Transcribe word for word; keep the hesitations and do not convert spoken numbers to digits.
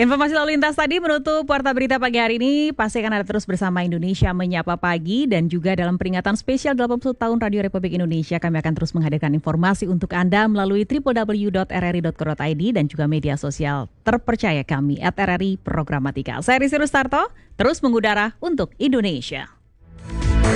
Informasi lalu lintas tadi menutup Warta Berita pagi hari ini. Pastikan Anda terus bersama Indonesia Menyapa Pagi. Dan juga dalam peringatan spesial delapan puluh tahun Radio Republik Indonesia, kami akan terus menghadirkan informasi untuk Anda melalui w w w dot r r i dot co dot i d dan juga media sosial terpercaya kami at R R I Programatika. Saya Rizky Rustarto, terus mengudara untuk Indonesia.